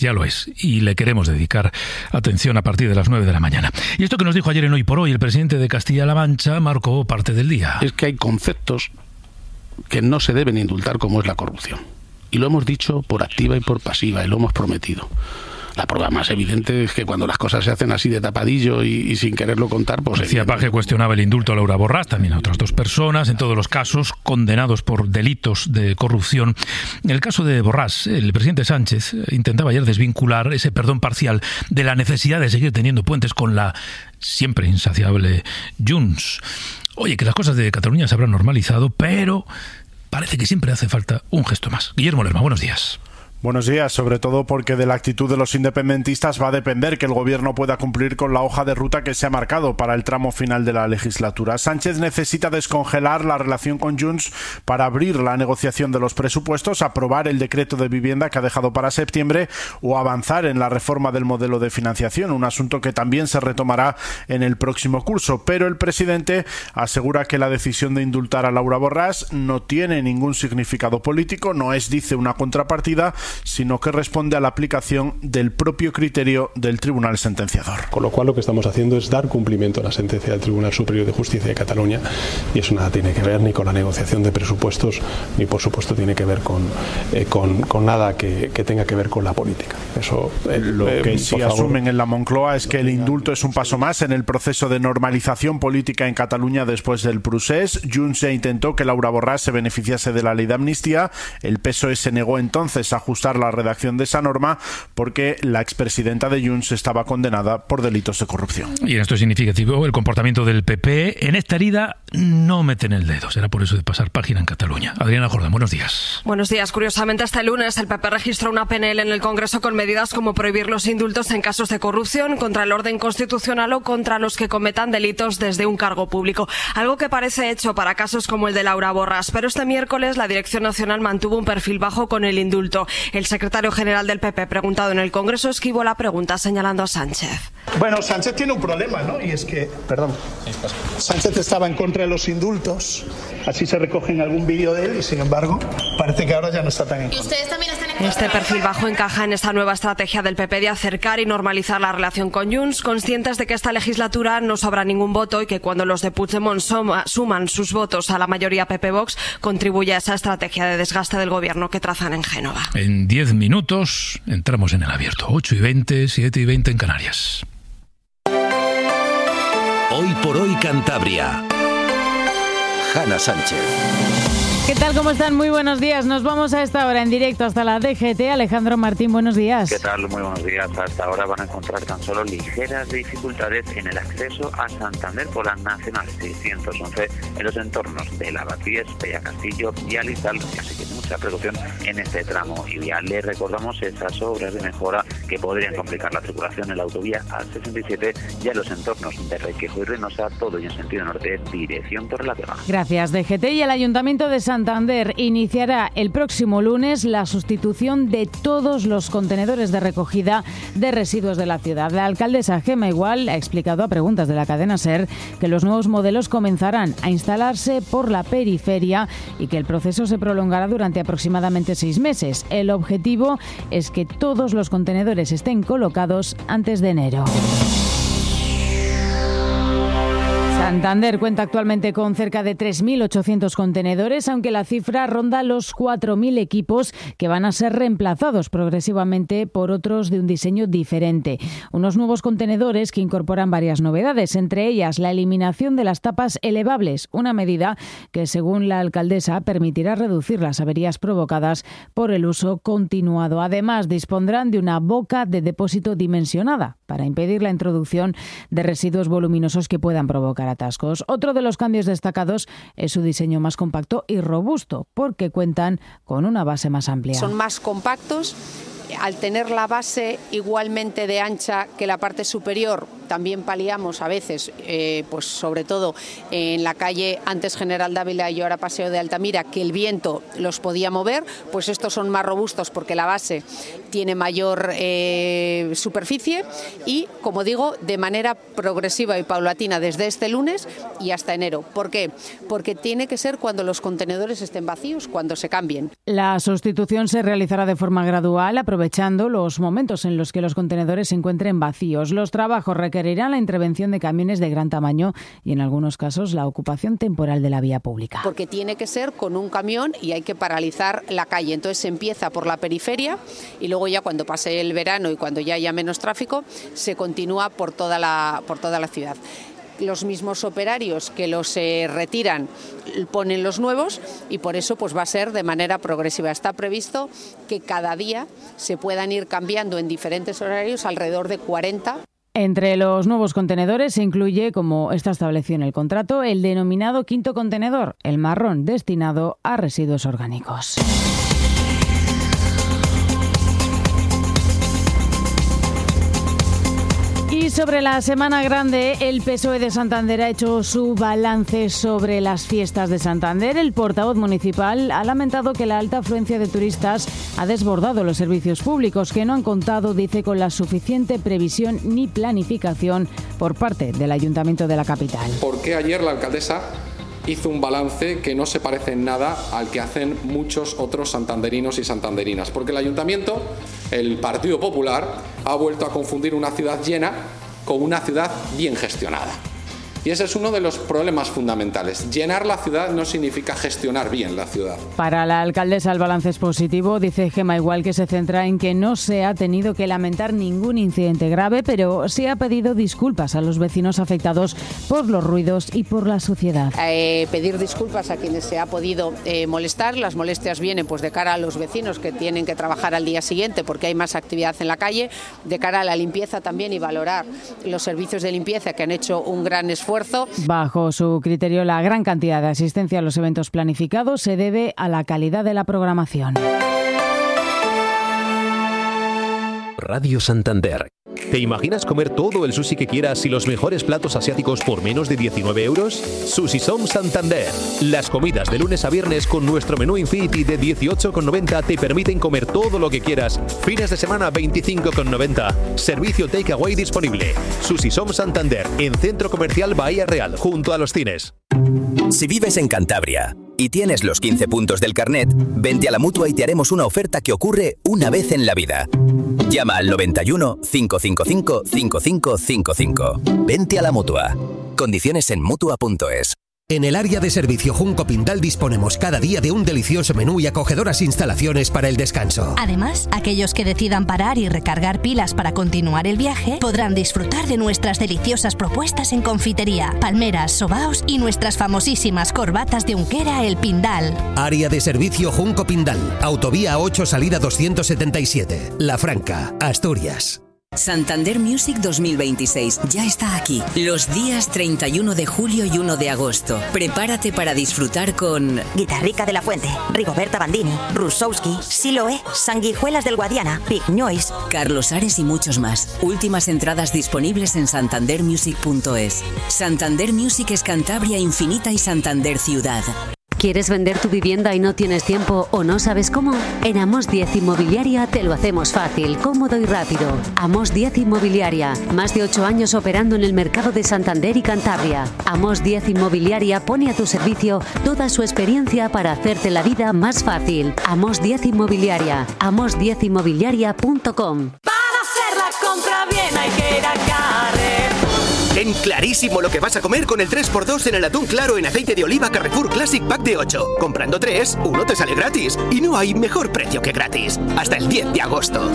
ya lo es, y le queremos dedicar atención a partir de las 9 de la mañana. Y esto que nos dijo ayer en Hoy por Hoy el presidente de Castilla-La Mancha marcó parte del día. Es que hay conceptos que no se deben indultar, como es la corrupción. Y lo hemos dicho por activa y por pasiva, y lo hemos prometido. La prueba más evidente es que cuando las cosas se hacen así de tapadillo y sin quererlo contar, pues... García Paje cuestionaba el indulto a Laura Borràs, también a otras dos personas, en todos los casos condenados por delitos de corrupción. En el caso de Borràs, el presidente Sánchez intentaba ayer desvincular ese perdón parcial de la necesidad de seguir teniendo puentes con la siempre insaciable Junts. Oye, que las cosas de Cataluña se habrán normalizado, pero parece que siempre hace falta un gesto más. Guillermo Lerma, buenos días. Buenos días, sobre todo porque de la actitud de los independentistas va a depender que el gobierno pueda cumplir con la hoja de ruta que se ha marcado para el tramo final de la legislatura. Sánchez necesita descongelar la relación con Junts para abrir la negociación de los presupuestos, aprobar el decreto de vivienda que ha dejado para septiembre o avanzar en la reforma del modelo de financiación, un asunto que también se retomará en el próximo curso. Pero el presidente asegura que la decisión de indultar a Laura Borràs no tiene ningún significado político, no es, dice, una contrapartida, sino que responde a la aplicación del propio criterio del Tribunal Sentenciador. Con lo cual lo que estamos haciendo es dar cumplimiento a la sentencia del Tribunal Superior de Justicia de Cataluña, y eso nada tiene que ver ni con la negociación de presupuestos, ni por supuesto tiene que ver con nada que tenga que ver con la política. Eso, lo que sí asumen en la Moncloa es que el indulto es un paso más en el proceso de normalización política en Cataluña después del procés. Junts ya intentó que Laura Borràs se beneficiase de la ley de amnistía. El PSOE se negó entonces a ajustar la redacción de esa norma porque la expresidenta de Junts estaba condenada por delitos de corrupción. Y esto es significativo el comportamiento del PP. En esta herida no meten el dedo. Será por eso de pasar página en Cataluña. Adriana Jordán, buenos días. Buenos días. Curiosamente, este lunes el PP registró una PNL en el Congreso con medidas como prohibir los indultos en casos de corrupción, contra el orden constitucional o contra los que cometan delitos desde un cargo público. Algo que parece hecho para casos como el de Laura Borràs. Pero este miércoles la Dirección Nacional mantuvo un perfil bajo con el indulto. El secretario general del PP, preguntado en el Congreso, esquivó la pregunta señalando a Sánchez. Bueno, Sánchez tiene un problema, ¿no? Y es que, Sánchez estaba en contra de los indultos, así se recoge en algún vídeo de él, y sin embargo, parece que ahora ya no está tan en contra. ¿Y ustedes también están en contra? Este perfil bajo encaja en esta nueva estrategia del PP de acercar y normalizar la relación con Junts, conscientes de que esta legislatura no sobra ningún voto y que cuando los de Puigdemont suman sus votos a la mayoría PP-Vox, contribuye a esa estrategia de desgaste del gobierno que trazan en Génova. En 10 minutos entramos en el abierto. 8:20, 7:20 en Canarias. Hoy por hoy Cantabria. Hanna Sánchez. ¿Qué tal? ¿Cómo están? Muy buenos días. Nos vamos a esta hora en directo hasta la DGT. Alejandro Martín, buenos días. ¿Qué tal? Muy buenos días. Hasta ahora van a encontrar tan solo ligeras dificultades en el acceso a Santander por la Nacional 611 en los entornos de Lavapiés, Bellacastillo y Alizal, así que mucha precaución en este tramo. Y ya les recordamos esas obras de mejora que podrían complicar la circulación en la autovía A67 y a los entornos de Requejo y Reynosa, todo y en sentido norte, dirección Torrelavega. Gracias, DGT. Y el Ayuntamiento de Santander iniciará el próximo lunes la sustitución de todos los contenedores de recogida de residuos de la ciudad. La alcaldesa Gemma Igual ha explicado a preguntas de la cadena SER que los nuevos modelos comenzarán a instalarse por la periferia y que el proceso se prolongará durante aproximadamente 6 meses. El objetivo es que todos los contenedores estén colocados antes de enero. Santander cuenta actualmente con cerca de 3.800 contenedores, aunque la cifra ronda los 4.000 equipos que van a ser reemplazados progresivamente por otros de un diseño diferente. Unos nuevos contenedores que incorporan varias novedades, entre ellas la eliminación de las tapas elevables, una medida que, según la alcaldesa, permitirá reducir las averías provocadas por el uso continuado. Además, dispondrán de una boca de depósito dimensionada para impedir la introducción de residuos voluminosos que puedan provocar atascos. Otro de los cambios destacados es su diseño más compacto y robusto, porque cuentan con una base más amplia. Son más compactos, al tener la base igualmente de ancha que la parte superior, también paliamos a veces, pues sobre todo en la calle antes General Dávila y ahora Paseo de Altamira, que el viento los podía mover, pues estos son más robustos porque la base tiene mayor superficie y, como digo, de manera progresiva y paulatina desde este lunes y hasta enero. ¿Por qué? Porque tiene que ser cuando los contenedores estén vacíos, cuando se cambien. La sustitución se realizará de forma gradual, aprovechando los momentos en los que los contenedores se encuentren vacíos. Los trabajos requerirán la intervención de camiones de gran tamaño y, en algunos casos, la ocupación temporal de la vía pública. Porque tiene que ser con un camión y hay que paralizar la calle. Entonces se empieza por la periferia y luego ya cuando pase el verano y cuando ya haya menos tráfico, se continúa por toda la ciudad. Los mismos operarios que los retiran ponen los nuevos y por eso pues va a ser de manera progresiva. Está previsto que cada día se puedan ir cambiando en diferentes horarios alrededor de 40. Entre los nuevos contenedores se incluye, como está establecido en el contrato, el denominado quinto contenedor, el marrón, destinado a residuos orgánicos. Y sobre la Semana Grande, el PSOE de Santander ha hecho su balance sobre las fiestas de Santander. El portavoz municipal ha lamentado que la alta afluencia de turistas ha desbordado los servicios públicos, que no han contado, dice, con la suficiente previsión ni planificación por parte del Ayuntamiento de la capital. Porque ayer la alcaldesa hizo un balance que no se parece en nada al que hacen muchos otros santanderinos y santanderinas, porque el Ayuntamiento, el Partido Popular, ha vuelto a confundir una ciudad llena con una ciudad bien gestionada. Y ese es uno de los problemas fundamentales. Llenar la ciudad no significa gestionar bien la ciudad. Para la alcaldesa el balance es positivo. Dice Gemma Igual que se centra en que no se ha tenido que lamentar ningún incidente grave, pero sí ha pedido disculpas a los vecinos afectados por los ruidos y por la suciedad. Pedir disculpas a quienes se ha podido molestar. Las molestias vienen pues de cara a los vecinos que tienen que trabajar al día siguiente porque hay más actividad en la calle, de cara a la limpieza también y valorar los servicios de limpieza que han hecho un gran esfuerzo. Bajo su criterio, la gran cantidad de asistencia a los eventos planificados se debe a la calidad de la programación. Radio Santander. ¿Te imaginas comer todo el sushi que quieras y los mejores platos asiáticos por menos de 19 euros? Sushi Som Santander. Las comidas de lunes a viernes con nuestro menú Infinity de 18,90 te permiten comer todo lo que quieras. Fines de semana 25,90. Servicio takeaway disponible. Sushi Som Santander, en Centro Comercial Bahía Real, junto a los cines. Si vives en Cantabria y tienes los 15 puntos del carnet, vente a la Mutua y te haremos una oferta que ocurre una vez en la vida. Llama al 91 555 5555. Vente a la Mutua. Condiciones en Mutua.es. En el área de servicio Junco Pindal disponemos cada día de un delicioso menú y acogedoras instalaciones para el descanso. Además, aquellos que decidan parar y recargar pilas para continuar el viaje podrán disfrutar de nuestras deliciosas propuestas en confitería, palmeras, sobaos y nuestras famosísimas corbatas de Unquera El Pindal. Área de servicio Junco Pindal, Autovía 8 salida 277, La Franca, Asturias. Santander Music 2026 ya está aquí. Los días 31 de julio y 1 de agosto. Prepárate para disfrutar con Guitarrica de la Fuente, Rigoberta Bandini, Rusowski, Siloé, Sanguijuelas del Guadiana, Big Noise, Carlos Ares y muchos más. Últimas entradas disponibles en santandermusic.es. Santander Music es Cantabria infinita y Santander ciudad. ¿Quieres vender tu vivienda y no tienes tiempo o no sabes cómo? En Amos 10 Inmobiliaria te lo hacemos fácil, cómodo y rápido. Amos 10 Inmobiliaria, más de 8 años operando en el mercado de Santander y Cantabria. Amos 10 Inmobiliaria pone a tu servicio toda su experiencia para hacerte la vida más fácil. Amos 10 Inmobiliaria, amos10inmobiliaria.com. Para hacer la compra bien hay que ir a Carrer. Ten clarísimo lo que vas a comer con el 3x2 en el atún claro en aceite de oliva Carrefour Classic Pack de 8. Comprando 3, uno te sale gratis. Y no hay mejor precio que gratis. Hasta el 10 de agosto.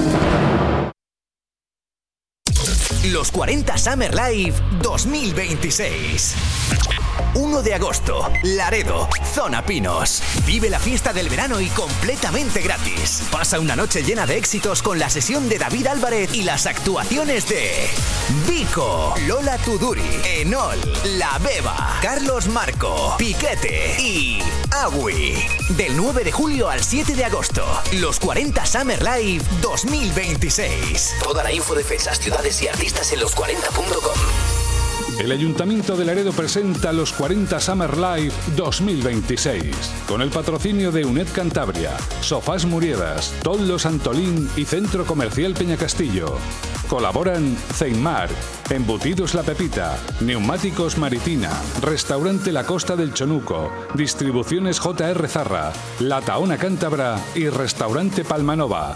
Los 40 Summer Live 2026. 1 de agosto, Laredo, Zona Pinos. Vive la fiesta del verano y completamente gratis. Pasa una noche llena de éxitos con la sesión de David Álvarez y las actuaciones de Vico, Lola Tuduri, Enol, La Beba, Carlos Marco, Piquete y Agui. Del 9 de julio al 7 de agosto, los 40 Summer Live 2026. Toda la info de fechas, ciudades y artistas Entradas en los40.com. El Ayuntamiento de Laredo presenta los 40 Summer Live 2026, con el patrocinio de UNED Cantabria, Sofás Muriedas, Toldos Antolín y Centro Comercial Peñacastillo. Colaboran Ceinmar, Embutidos La Pepita, Neumáticos Maritina, Restaurante La Costa del Chonuco, Distribuciones JR Zarra, La Tahona Cántabra y Restaurante Palmanova.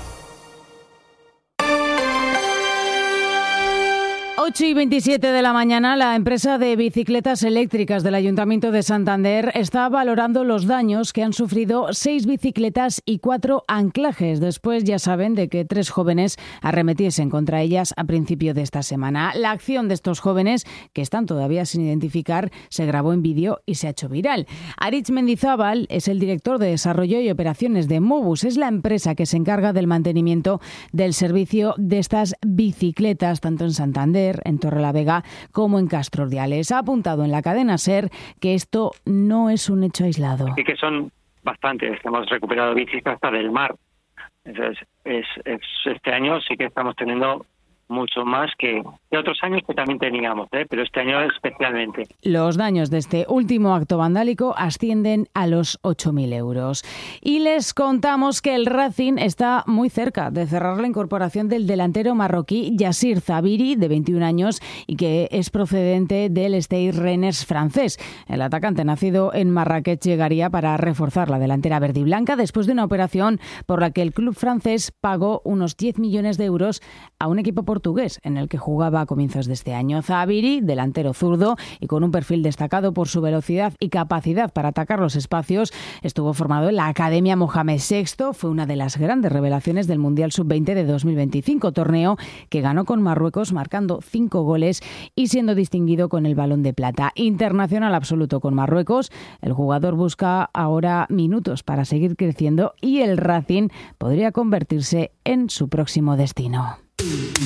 8:27 de la mañana, la empresa de bicicletas eléctricas del Ayuntamiento de Santander está valorando los daños que han sufrido 6 bicicletas y 4 anclajes. Después, ya saben, de que 3 jóvenes arremetiesen contra ellas a principio de esta semana. La acción de estos jóvenes, que están todavía sin identificar, se grabó en vídeo y se ha hecho viral. Aritz Mendizábal es el director de Desarrollo y Operaciones de Mobus. Es la empresa que se encarga del mantenimiento del servicio de estas bicicletas, tanto en Santander, en Torrelavega como en Castro Urdiales. Ha apuntado en la cadena SER que esto no es un hecho aislado. Sí que son bastantes. Hemos recuperado bicis hasta del mar. Entonces, este año sí que estamos teniendo mucho más que otros años que también teníamos, pero este año especialmente. Los daños de este último acto vandálico ascienden a los 8.000 euros. Y les contamos que el Racing está muy cerca de cerrar la incorporación del delantero marroquí Yassir Zabiri, de 21 años, y que es procedente del Stade Rennais francés. El atacante, nacido en Marrakech, llegaría para reforzar la delantera verde y blanca después de una operación por la que el club francés pagó unos 10 millones de euros a un equipo portugués en el que jugaba a comienzos de este año. Zabiri, delantero zurdo y con un perfil destacado por su velocidad y capacidad para atacar los espacios, estuvo formado en la Academia Mohamed VI. Fue una de las grandes revelaciones del Mundial Sub-20 de 2025, torneo que ganó con Marruecos marcando 5 goles y siendo distinguido con el Balón de Plata. Internacional absoluto con Marruecos, el jugador busca ahora minutos para seguir creciendo y el Racing podría convertirse en su próximo destino.